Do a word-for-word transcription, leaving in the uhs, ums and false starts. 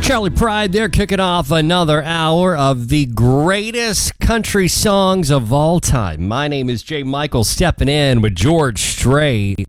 Charlie Pride there, kicking off another hour of the greatest country songs of all time. My name is Jay Michael, stepping in with George Strait.